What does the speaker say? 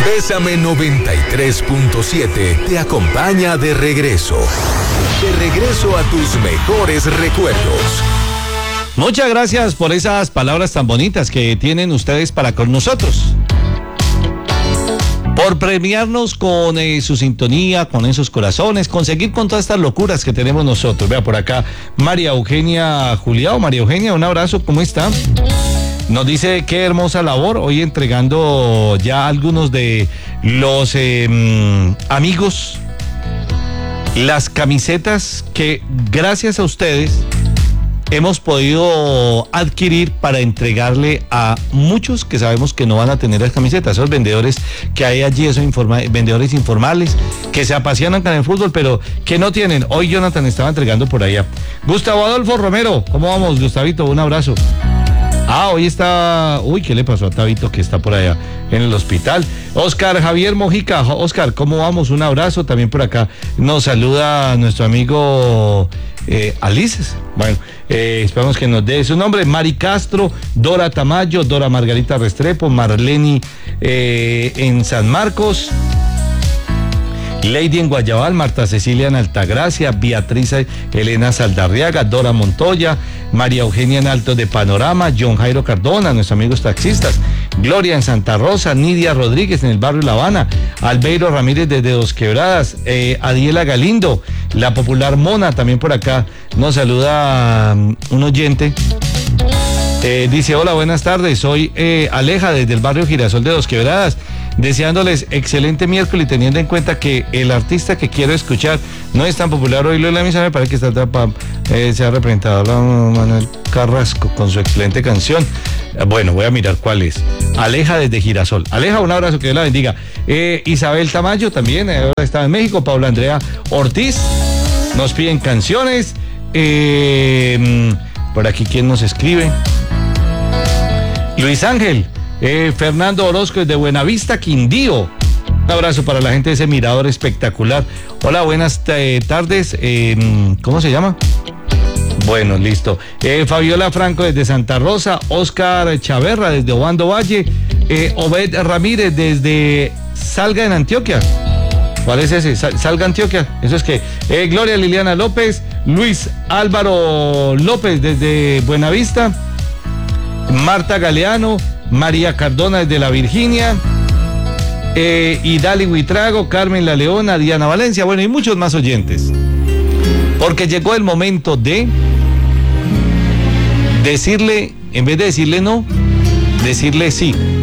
Bésame 93.7 te acompaña de regreso. De regreso a tus mejores recuerdos. Muchas gracias por esas palabras tan bonitas que tienen ustedes para con nosotros. Por premiarnos con su sintonía, con esos corazones, conseguir con todas estas locuras que tenemos nosotros. Vea por acá, María Eugenia Juliao. María Eugenia, un abrazo, ¿cómo está? Nos dice qué hermosa labor, hoy entregando ya algunos de los amigos las camisetas que gracias a ustedes hemos podido adquirir para entregarle a muchos que sabemos que no van a tener las camisetas, esos vendedores que hay allí, esos vendedores informales que se apasionan con el fútbol, pero que no tienen. Hoy Jonathan estaba entregando por allá. Gustavo Adolfo Romero, ¿cómo vamos, Gustavito? Un abrazo. Hoy está... Uy, ¿qué le pasó a Tabito que está por allá en el hospital? Oscar Javier Mojica. Oscar, ¿cómo vamos? Un abrazo. También por acá nos saluda nuestro amigo Alices. Bueno, esperamos que nos dé su nombre. Mari Castro, Dora Tamayo, Dora Margarita Restrepo, Marleni en San Marcos, Lady en Guayabal, Marta Cecilia en Altagracia, Beatriz Elena Saldarriaga, Dora Montoya, María Eugenia en Alto de Panorama, John Jairo Cardona, nuestros amigos taxistas, Gloria en Santa Rosa, Nidia Rodríguez en el barrio La Habana, Albeiro Ramírez desde Dos Quebradas, Adiela Galindo, la popular Mona, también por acá nos saluda un oyente. Dice, hola, buenas tardes, soy Aleja desde el barrio Girasol de Dos Quebradas, deseándoles excelente miércoles y teniendo en cuenta que el artista que quiero escuchar no es tan popular hoy en la misa, me parece que está se ha representado a Manuel Carrasco con su excelente canción. Bueno, voy a mirar cuál es. Aleja desde Girasol. Aleja, un abrazo, que Dios la bendiga. Isabel Tamayo también, ahora está en México. Paula Andrea Ortiz, nos piden canciones. Por aquí, ¿quién nos escribe? Luis Ángel. Fernando Orozco de Buenavista, Quindío. Un abrazo para la gente de ese mirador espectacular. Hola, buenas tardes. ¿Cómo se llama? Bueno, listo. Fabiola Franco desde Santa Rosa, Oscar Chaverra desde Obando Valle, Obed Ramírez desde Salga en Antioquia. ¿Cuál es ese? Salga Antioquia. Eso es que Gloria Liliana López, Luis Álvaro López desde Buenavista, Marta Galeano, María Cardona desde La Virginia, Idali Huitrago, Carmen La Leona, Diana Valencia, bueno, y muchos más oyentes. Porque llegó el momento de decirle, en vez de decirle no, decirle sí.